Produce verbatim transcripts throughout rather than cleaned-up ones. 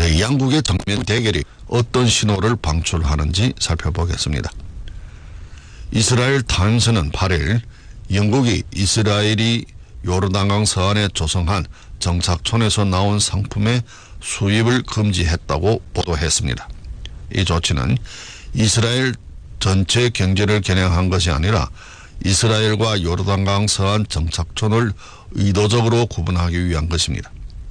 네, 양국의 정면 대결이 어떤 신호를 방출하는지 살펴보겠습니다. 이스라엘 타임스는 팔 일 영국이 이스라엘이 요르단강 서안에 조성한 정착촌에서 나온 상품의 수입을 금지했다고 보도했습니다. 이 조치는 이스라엘 전체 경제를 겨냥한 것이 아니라 이스라엘과 요르단강 서안 정착촌을 의도적으로 구분하기 위한 것입니다.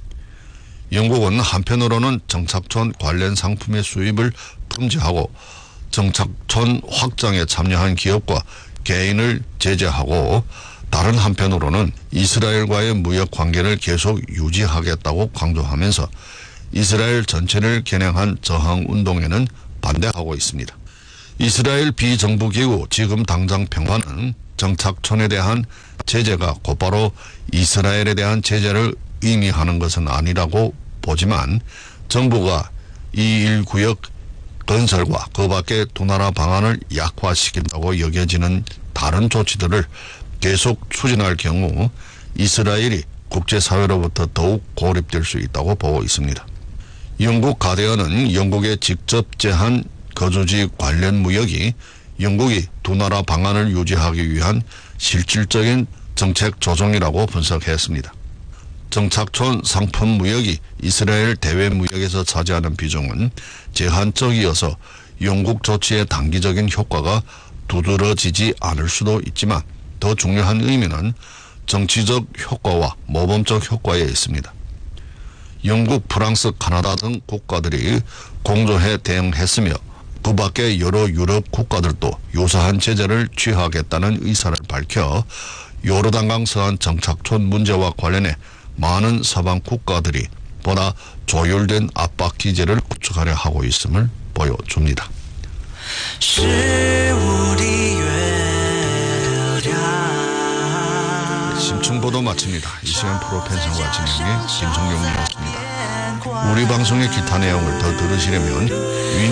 영국은 한편으로는 정착촌 관련 상품의 수입을 금지하고 정착촌 확장에 참여한 기업과 개인을 제재하고 다른 한편으로는 이스라엘과의 무역 관계를 계속 유지하겠다고 강조하면서 이스라엘 전체를 겨냥한 저항 운동에는 반대하고 있습니다. 이스라엘 비정부기구 지금 당장 평화는 정착촌에 대한 제재가 곧바로 이스라엘에 대한 제재를 의미하는 것은 아니라고 보지만 정부가 이십일 구역 건설과 그 밖의 두 나라 방안을 약화시킨다고 여겨지는 다른 조치들을 계속 추진할 경우 이스라엘이 국제사회로부터 더욱 고립될 수 있다고 보고 있습니다. 영국 가디언은 영국의 직접 제한 거주지 관련 무역이 영국이 두 나라 방안을 유지하기 위한 실질적인 정책 조정이라고 분석했습니다. 정착촌 상품 무역이 이스라엘 대외 무역에서 차지하는 비중은 제한적이어서 영국 조치의 단기적인 효과가 두드러지지 않을 수도 있지만 더 중요한 의미는 정치적 효과와 모범적 효과에 있습니다. 영국, 프랑스, 카나다 등 국가들이 공조해 대응했으며 그 밖의 여러 유럽 국가들도 유사한 제재를 취하겠다는 의사를 밝혀 요르단강 서안 정착촌 문제와 관련해 많은 서방 국가들이 보다 조율된 압박 기제를 구축하려 하고 있음을 보여줍니다. 심층보도 마칩니다. 이 시간 프로 펜션과 진행의 김성용이었습니다. 우리 방송의 기타 내용을 더 들으시려면